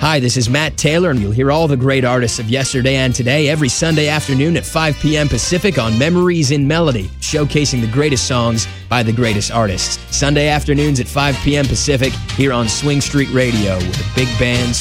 Hi, this is Matt Taylor, and you'll hear all the great artists of yesterday and today every Sunday afternoon at 5 p.m. Pacific on Memories in Melody, showcasing the greatest songs by the greatest artists. Sunday afternoons at 5 p.m. Pacific here on Swing Street Radio with a big band